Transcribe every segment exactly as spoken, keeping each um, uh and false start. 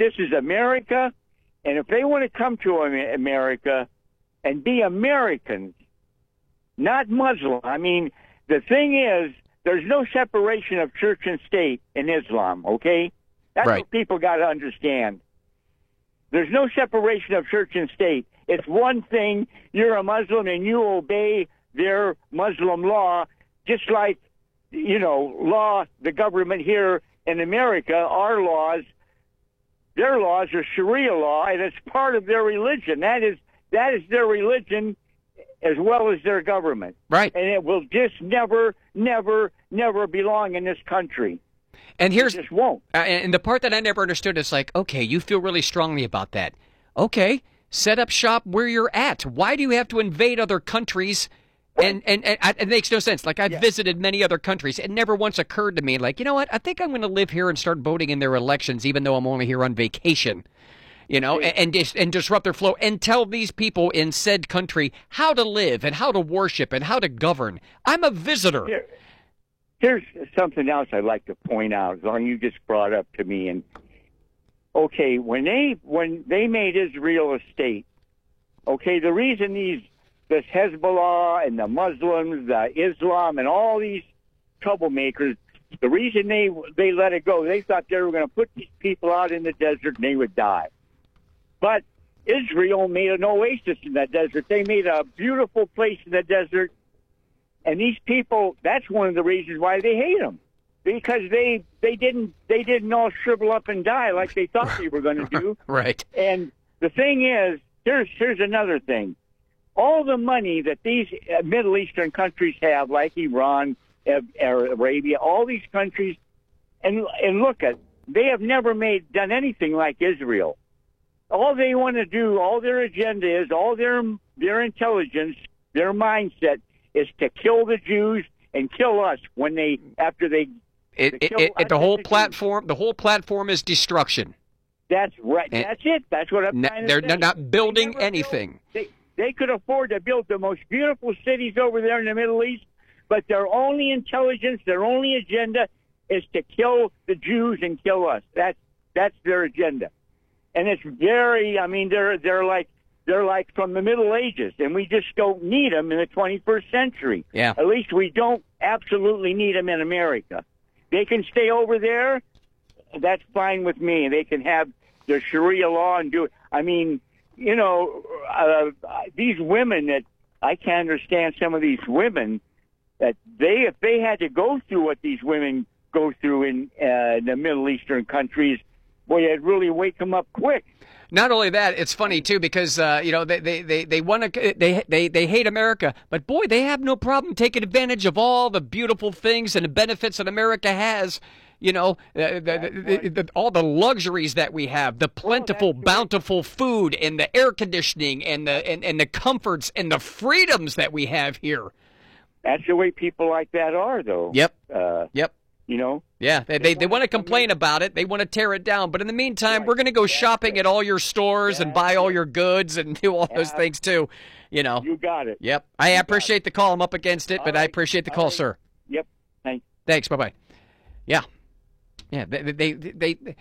this is America, and if they want to come to America and be Americans, not Muslim. I mean, the thing is, there's no separation of church and state in Islam, okay? That's right. what people got to understand. There's no separation of church and state. It's one thing, you're a Muslim and you obey their Muslim law, just like, you know, law, the government here in America, our laws, their laws are Sharia law, and it's part of their religion. That is that is their religion as well as their government. Right. And it will just never, never, never belong in this country. And here's, it just won't. Uh, and the part that I never understood is like, okay, you feel really strongly about that. Okay, set up shop where you're at. Why do you have to invade other countries? And, and, and, and it makes no sense. Like, I've yeah. visited many other countries. It never once occurred to me, like, you know what? I think I'm going to live here and start voting in their elections, even though I'm only here on vacation. You know, and, and, dis- and disrupt their flow and tell these people in said country how to live and how to worship and how to govern. I'm a visitor. Here, here's something else I'd like to point out, as long as you just brought up to me. And okay, when they when they made Israel a state, okay, the reason these this Hezbollah and the Muslims, the Islam, and all these troublemakers, the reason they they let it go, they thought they were going to put these people out in the desert and they would die. But Israel made an oasis in that desert. They made a beautiful place in the desert. And these people, that's one of the reasons why they hate them. Because they they didn't they didn't all shrivel up and die like they thought they were going to do. Right. And the thing is, here's here's another thing. All the money that these Middle Eastern countries have, like Iran, Arabia, all these countries, and and look at, they have never made done anything like Israel. All they want to do, all their agenda is, all their their intelligence, their mindset is to kill the Jews and kill us when they after they. It, it, it, it the whole platform, the whole platform is destruction. That's right. And that's it. That's what I'm trying to they're, say. They're not building they anything. Built, they they could afford to build the most beautiful cities over there in the Middle East, but their only intelligence, their only agenda is to kill the Jews and kill us. That's that's their agenda. And it's very, I mean, they're they're like they're like from the Middle Ages, and we just don't need them in the twenty-first century. Yeah. At least we don't absolutely need them in America. They can stay over there. That's fine with me. They can have their Sharia law and do it. I mean, you know, uh, these women that I can't understand. Some of these women that they, if they had to go through what these women go through in uh, the Middle Eastern countries, boy, it'd really wake them up quick. Not only that, it's funny too because uh, you know they they they, they want to they they they hate America, but boy, they have no problem taking advantage of all the beautiful things and the benefits that America has. You know, uh, the, the, the, all the luxuries that we have, the plentiful, oh, bountiful food, and the air conditioning, and the and, and the comforts and the freedoms that we have here. That's the way people like that are, though. Yep. Uh, yep. You know? Yeah, they they, they want to complain about it. They want to tear it down. But in the meantime, right. we're going to go That's shopping it. at all your stores That's and buy all it. your goods and do all those Yeah. things, too. You know. You got it. Yep. I You appreciate the call. I'm up against it, All but right. I appreciate the All call, right. sir. Yep. Thanks. Thanks. Bye-bye. Yeah. Yeah, they, they, they, they,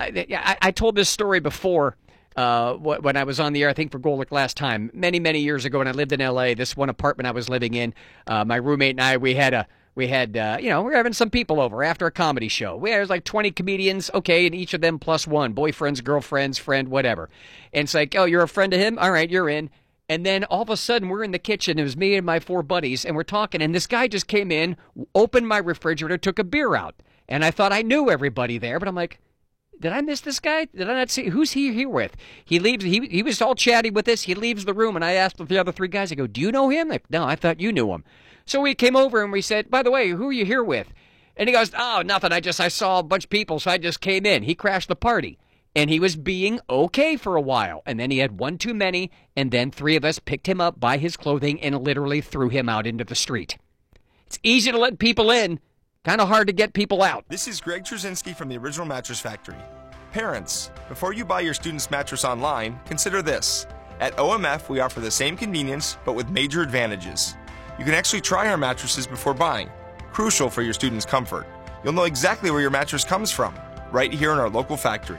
I, I told this story before uh, when I was on the air, I think for Golic last time, many, many years ago when I lived in L A, this one apartment I was living in, uh, my roommate and I, we had a, we had, uh, you know, we were having some people over after a comedy show. We had was like twenty comedians, okay, and each of them plus one, boyfriends, girlfriends, friend, whatever. And it's like, oh, you're a friend of him? All right, you're in. And then all of a sudden, we're in the kitchen. It was me and my four buddies, and we're talking, and this guy just came in, opened my refrigerator, took a beer out. And I thought I knew everybody there, but I'm like, did I miss this guy? Did I not see? Who's he here with? He leaves. He he was all chatty with us. He leaves the room, and I asked the other three guys, I go, do you know him? Like, no, I thought you knew him. So we came over, and we said, by the way, who are you here with? And he goes, oh, nothing. I just, I saw a bunch of people, so I just came in. He crashed the party. And he was being okay for a while. And then he had one too many, and then three of us picked him up by his clothing and literally threw him out into the street. It's easy to let people in. Kind of hard to get people out. This is Greg Trzynski from the Original Mattress Factory. Parents, before you buy your student's mattress online, consider this. At O M F, we offer the same convenience, but with major advantages. You can actually try our mattresses before buying, crucial for your student's comfort. You'll know exactly where your mattress comes from, right here in our local factory.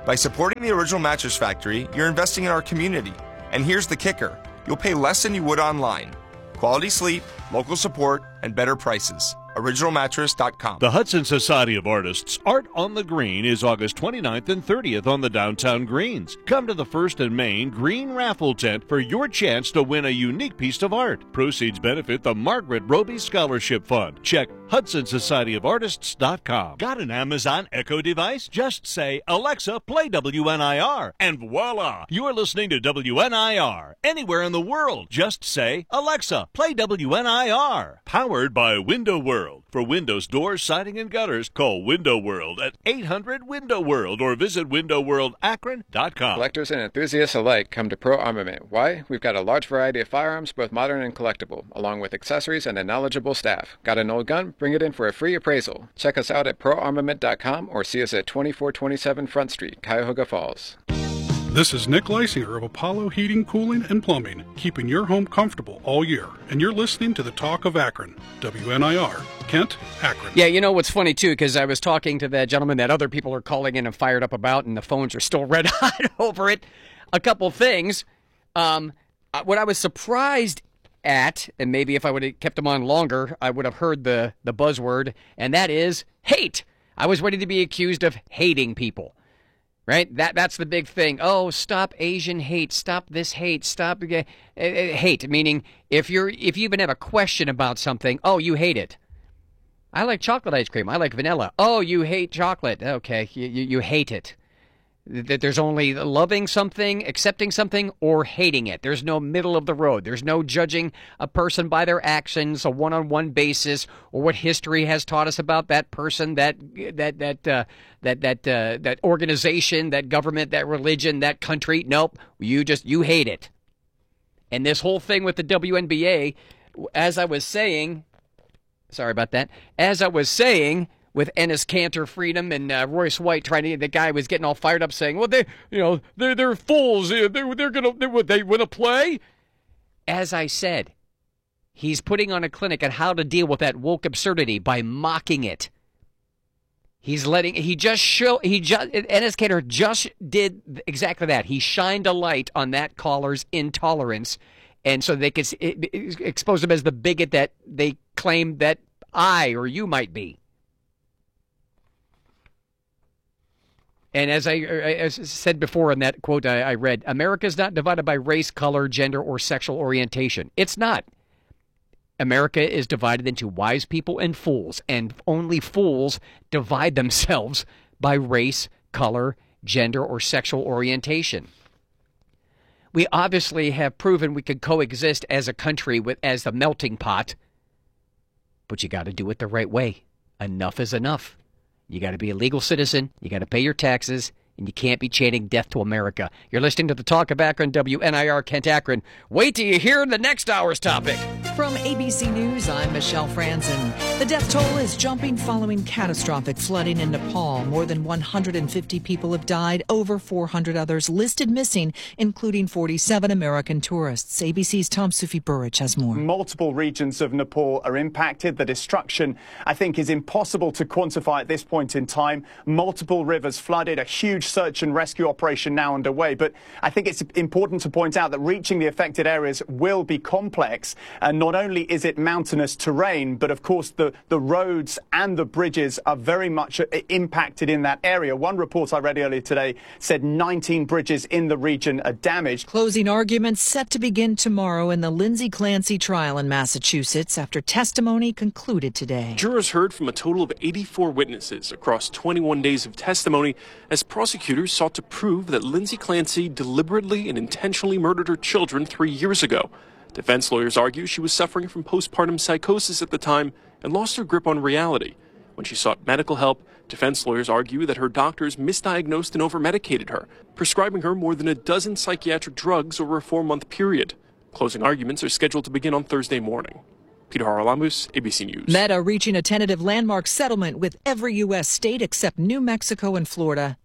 By supporting the Original Mattress Factory, you're investing in our community. And here's the kicker. You'll pay less than you would online. Quality sleep, local support, and better prices. original mattress dot com. The Hudson Society of Artists Art on the Green is August twenty-ninth and thirtieth on the downtown greens. Come to the First and Main Green Raffle Tent for your chance to win a unique piece of art. Proceeds benefit the Margaret Roby Scholarship Fund. Check hudson society of artists dot com. Got an Amazon Echo device? Just say, Alexa, play W N I R, and voila! You're listening to W N I R. Anywhere in the world, just say, Alexa, play W N I R. Powered by Window World. For windows, doors, siding, and gutters, call Window World at eight hundred window world or visit window world akron dot com. Collectors and enthusiasts alike come to Pro Armament. Why? We've got a large variety of firearms, both modern and collectible, along with accessories and a knowledgeable staff. Got an old gun? Bring it in for a free appraisal. Check us out at pro armament dot com or see us at twenty-four twenty-seven Front Street, Cuyahoga Falls. This is Nick Leisinger of Apollo Heating, Cooling, and Plumbing, keeping your home comfortable all year. And you're listening to the Talk of Akron, W N I R, Kent, Akron. Yeah, you know what's funny, too, because I was talking to that gentleman that other people are calling in and fired up about, and the phones are still red hot over it. A couple things. Um, what I was surprised at, and maybe if I would have kept them on longer, I would have heard the, the buzzword, and that is hate. I was ready to be accused of hating people. Right? That That's the big thing. Oh, stop Asian hate. Stop this hate. Stop uh, uh, hate. Meaning, if you're if you even have a question about something, oh, you hate it. I like chocolate ice cream. I like vanilla. Oh, you hate chocolate. Okay, you, you, you hate it. That there's only loving something, accepting something, or hating it. There's no middle of the road. There's no judging a person by their actions, a one-on-one basis, or what history has taught us about that person, that that that uh, that that uh, that organization, that government, that religion, that country. Nope, you just you hate it. And this whole thing with the W N B A, as I was saying, sorry about that. As I was saying. With Enes Kanter, Freedom, and uh, Royce White trying to, the guy was getting all fired up saying, well, they, you know, they're, they're fools. They're, they're going to, they, they want to play. As I said, he's putting on a clinic on how to deal with that woke absurdity by mocking it. He's letting, he just show, he just, Enes Kanter just did exactly that. He shined a light on that caller's intolerance. And so they could expose him as the bigot that they claim that I or you might be. And as I, as said before in that quote I, I read, America is not divided by race, color, gender, or sexual orientation. It's not. America is divided into wise people and fools, and only fools divide themselves by race, color, gender, or sexual orientation. We obviously have proven we could coexist as a country with as a melting pot, but you got to do it the right way. Enough is enough. You got to be a legal citizen, you got to pay your taxes, and you can't be chanting death to America. You're listening to the Talk of Akron, W N I R Kent Akron. Wait till you hear the next hour's topic. From A B C News, I'm Michelle Franzen. The death toll is jumping following catastrophic flooding in Nepal. More than one hundred fifty people have died, over four hundred others listed missing, including forty-seven American tourists. A B C's Tom Sufi Burrich has more. Multiple regions of Nepal are impacted. The destruction, I think, is impossible to quantify at this point in time. Multiple rivers flooded, a huge search and rescue operation now underway. But I think it's important to point out that reaching the affected areas will be complex. And not only is it mountainous terrain, but of course the, the roads and the bridges are very much impacted in that area. One report I read earlier today said nineteen bridges in the region are damaged. Closing arguments set to begin tomorrow in the Lindsay Clancy trial in Massachusetts after testimony concluded today. Jurors heard from a total of eighty-four witnesses across twenty-one days of testimony as prosecutors sought to prove that Lindsay Clancy deliberately and intentionally murdered her children three years ago. Defense lawyers argue she was suffering from postpartum psychosis at the time and lost her grip on reality. When she sought medical help, defense lawyers argue that her doctors misdiagnosed and overmedicated her, prescribing her more than a dozen psychiatric drugs over a four-month period. Closing arguments are scheduled to begin on Thursday morning. Peter Haralamus, A B C News. Meta reaching a tentative landmark settlement with every U S state except New Mexico and Florida.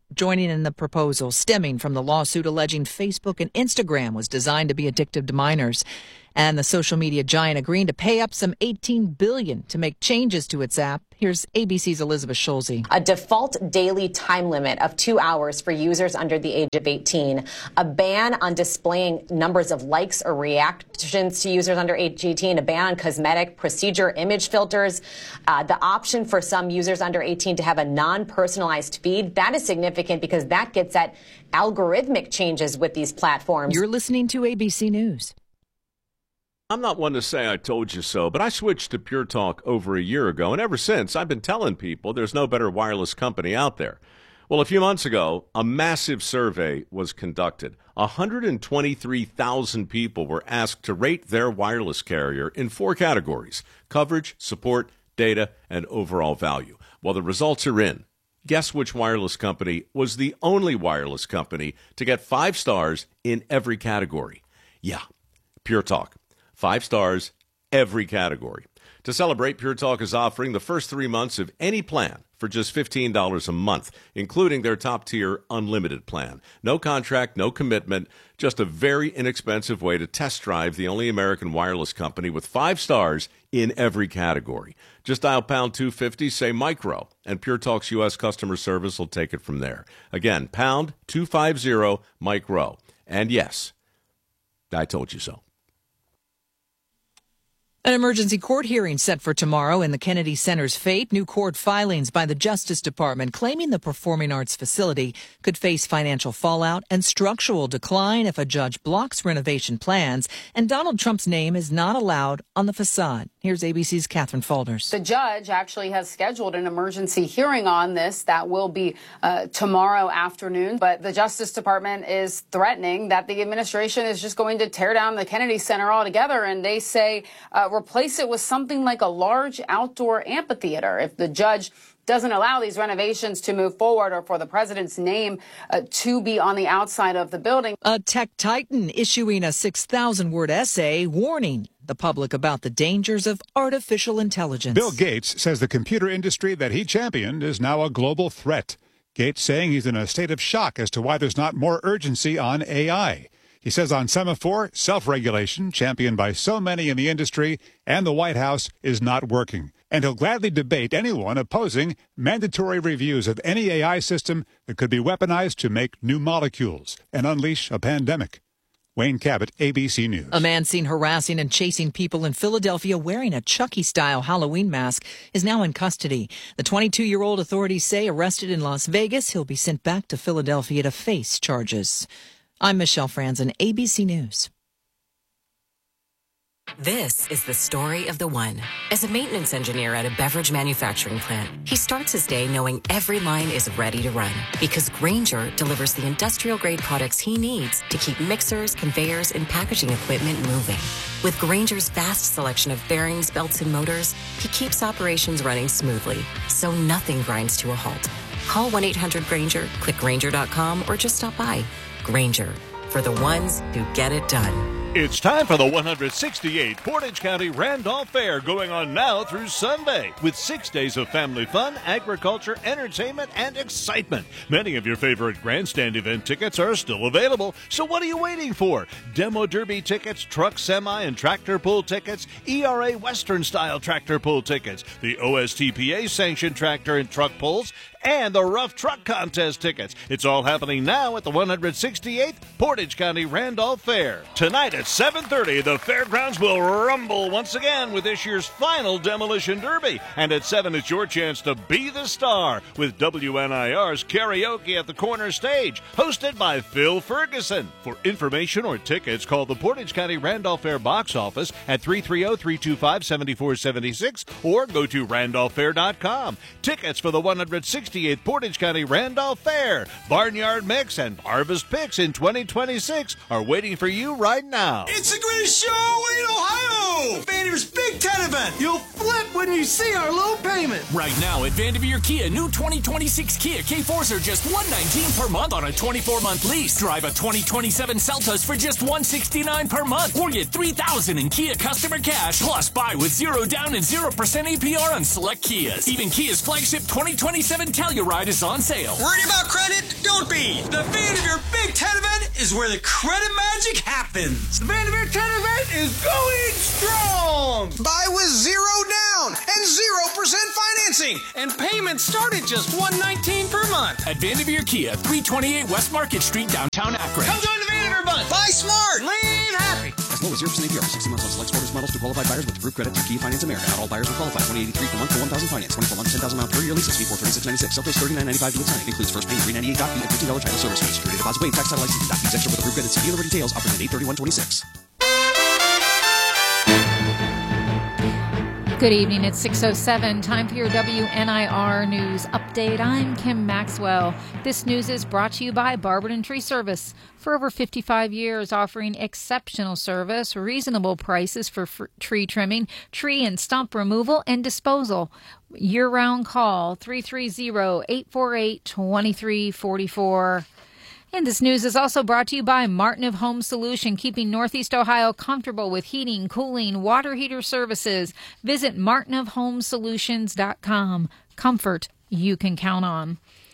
joining in the proposal stemming from the lawsuit alleging Facebook and Instagram was designed to be addictive to minors. And the social media giant agreeing to pay up some eighteen billion dollars to make changes to its app. Here's A B C's Elizabeth Schulze. A default daily time limit of two hours for users under the age of eighteen. A ban on displaying numbers of likes or reactions to users under age eighteen. A ban on cosmetic procedure image filters. Uh, the option for some users under eighteen to have a non-personalized feed. That is significant because that gets at algorithmic changes with these platforms. You're listening to A B C News. I'm not one to say I told you so, but I switched to Pure Talk over a year ago, and ever since I've been telling people there's no better wireless company out there. Well, a few months ago, a massive survey was conducted. one hundred twenty-three thousand people were asked to rate their wireless carrier in four categories: coverage, support, data, and overall value. Well, the results are in. Guess which wireless company was the only wireless company to get five stars in every category? Yeah, Pure Talk. Five stars, every category. To celebrate, Pure Talk is offering the first three months of any plan for just fifteen dollars a month, including their top-tier unlimited plan. No contract, no commitment, just a very inexpensive way to test drive the only American wireless company with five stars in every category. Just dial pound two fifty, say micro, and Pure Talk's U S customer service will take it from there. Again, pound two fifty, micro. And yes, I told you so. An emergency court hearing set for tomorrow in the Kennedy Center's fate. New court filings by the Justice Department claiming the performing arts facility could face financial fallout and structural decline if a judge blocks renovation plans, and Donald Trump's name is not allowed on the facade. Here's A B C's Catherine Falders. The judge actually has scheduled an emergency hearing on this that will be uh, tomorrow afternoon. But the Justice Department is threatening that the administration is just going to tear down the Kennedy Center altogether. And they say uh, replace it with something like a large outdoor amphitheater. If the judge doesn't allow these renovations to move forward or for the president's name uh, to be on the outside of the building. A tech titan issuing a six thousand word essay warning the public about the dangers of artificial intelligence. Bill Gates says the computer industry that he championed is now a global threat. Gates saying he's in a state of shock as to why there's not more urgency on A I. He says on Semaphore, self-regulation, championed by so many in the industry and the White House, is not working. And he'll gladly debate anyone opposing mandatory reviews of any A I system that could be weaponized to make new molecules and unleash a pandemic. Wayne Cabot, A B C News. A man seen harassing and chasing people in Philadelphia wearing a Chucky-style Halloween mask is now in custody. The twenty-two-year-old, authorities say, arrested in Las Vegas. He'll be sent back to Philadelphia to face charges. I'm Michelle Franzen, A B C News. This is the story of the one. As a maintenance engineer at a beverage manufacturing plant, he starts his day knowing every line is ready to run because Grainger delivers the industrial-grade products he needs to keep mixers, conveyors, and packaging equipment moving. With Grainger's vast selection of bearings, belts, and motors, he keeps operations running smoothly, so nothing grinds to a halt. Call one eight hundred Grainger, click Grainger dot com, or just stop by. Grainger, for the ones who get it done. It's time for the one hundred sixty-eighth Portage County Randolph Fair, going on now through Sunday, with six days of family fun, agriculture, entertainment, and excitement. Many of your favorite grandstand event tickets are still available, so what are you waiting for? Demo Derby tickets, truck, semi, and tractor pull tickets, E R A Western-style tractor pull tickets, the O S T P A-sanctioned tractor and truck pulls, and the Rough Truck Contest tickets. It's all happening now at the one hundred sixty-eighth Portage County Randolph Fair. Tonight at seven thirty, the fairgrounds will rumble once again with this year's final Demolition Derby. And at seven, it's your chance to be the star with W N I R's Karaoke at the Corner Stage, hosted by Phil Ferguson. For information or tickets, call the Portage County Randolph Fair box office at three three zero, three two five, seven four seven six or go to randolph fair dot com. Tickets for the one hundred sixty-eighth Portage County Randolph Fair, Barnyard Mix, and Harvest Picks in twenty twenty-six are waiting for you right now. It's the greatest show in Ohio! Vandevier's Big Ten event. You'll flip when you see our low payment. Right now at Vandeveer Kia, new twenty twenty-six Kia K fours are just one hundred nineteen dollars per month on a twenty-four month lease. Drive a twenty twenty-seven Seltos for just one hundred sixty-nine dollars per month, or get three thousand dollars in Kia customer cash, plus buy with zero down and zero percent A P R on select Kias. Even Kia's flagship twenty twenty-seven Telluride is on sale. Worried about credit? Don't be. The Vanderveer Big Ten event is where the credit magic happens. The Vanderveer Ten event is going strong. Buy with zero down and zero percent financing, and payments start at just one hundred nineteen dollars per month. At Vanderveer Kia, three twenty-eight West Market Street, downtown Akron. Come join the Vanderveer Bunch. Buy smart, live happy. As low as zero percent A P R for sixty months on select sports models to qualified buyers with approved credit through Kia Finance America. Not all buyers will qualify. twenty eighty-three per month for one thousand finance. twenty-four months, ten thousand mile per year leases. Fee for thirty-six ninety-six. Seltos thirty-nine ninety-five to sign. Includes first pay three ninety-eight doc fee and fifteen dollars title service fee. Security deposit waived. Tax title license. Doc fees extra with approved credit. See dealer details. Offering at eight thirty-one twenty-six. Good evening. It's six oh seven. Time for your W N I R News Update. I'm Kim Maxwell. This news is brought to you by Barberton Tree Service. For over fifty-five years, offering exceptional service, reasonable prices for fr- tree trimming, tree and stump removal, and disposal. Year-round call three three zero, eight four eight, two three four four. And this news is also brought to you by Martin Home Solution, keeping Northeast Ohio comfortable with heating, cooling, water heater services. Visit martin of home solutions dot com. Comfort you can count on.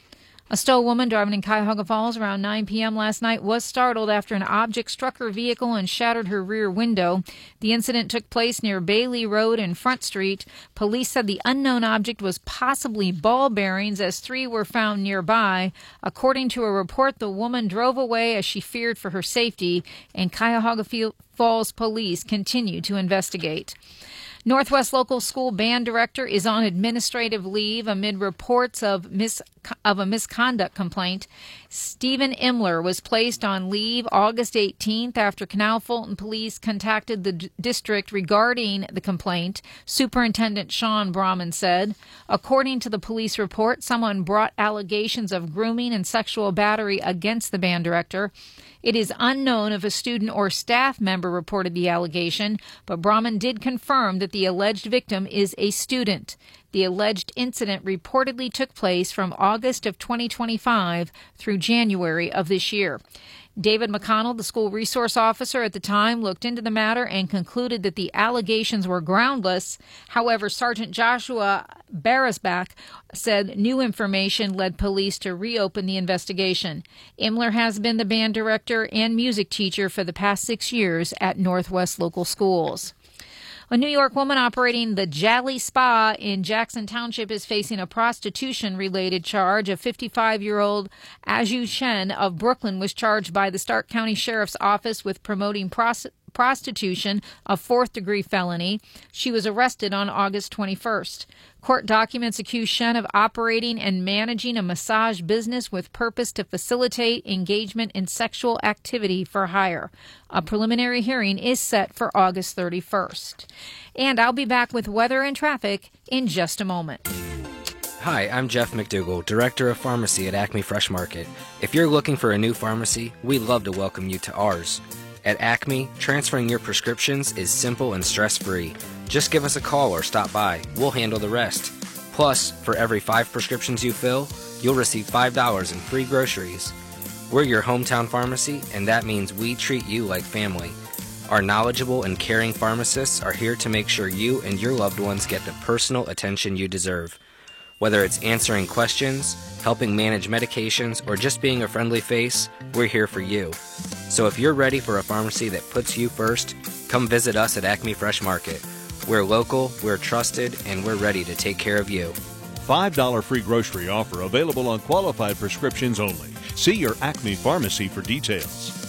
A Stowe woman driving in Cuyahoga Falls around nine p.m. last night was startled after an object struck her vehicle and shattered her rear window. The incident took place near Bailey Road and Front Street. Police said the unknown object was possibly ball bearings, as three were found nearby. According to a report, the woman drove away as she feared for her safety, and Cuyahoga Falls police continue to investigate. Northwest Local School Band Director is on administrative leave amid reports of mis- of a misconduct complaint. Stephen Imler was placed on leave August eighteenth after Canal Fulton police contacted the d- district regarding the complaint, Superintendent Sean Brahman said. According to the police report, someone brought allegations of grooming and sexual battery against the band director. It is unknown if a student or staff member reported the allegation, but Brahman did confirm that the alleged victim is a student. The alleged incident reportedly took place from August of twenty twenty-five through January of this year. David McConnell, the school resource officer at the time, looked into the matter and concluded that the allegations were groundless. However, Sergeant Joshua Barasbach said new information led police to reopen the investigation. Imler has been the band director and music teacher for the past six years at Northwest Local Schools. A New York woman operating the Jolly Spa in Jackson Township is facing a prostitution-related charge. A fifty-five-year-old Aju Chen of Brooklyn was charged by the Stark County Sheriff's Office with promoting prostitution. prostitution, a fourth-degree felony. She was arrested on August twenty-first. Court documents accuse Shen of operating and managing a massage business with purpose to facilitate engagement in sexual activity for hire. A preliminary hearing is set for August thirty-first. And I'll be back with weather and traffic in just a moment. Hi, I'm Jeff McDougall, Director of Pharmacy at Acme Fresh Market. If you're looking for a new pharmacy, we'd love to welcome you to ours. At Acme, transferring your prescriptions is simple and stress-free. Just give us a call or stop by. We'll handle the rest. Plus, for every five prescriptions you fill, you'll receive five dollars in free groceries. We're your hometown pharmacy, and that means we treat you like family. Our knowledgeable and caring pharmacists are here to make sure you and your loved ones get the personal attention you deserve. Whether it's answering questions, helping manage medications, or just being a friendly face, we're here for you. So if you're ready for a pharmacy that puts you first, come visit us at Acme Fresh Market. We're local, we're trusted, and we're ready to take care of you. five dollars free grocery offer available on qualified prescriptions only. See your Acme pharmacy for details.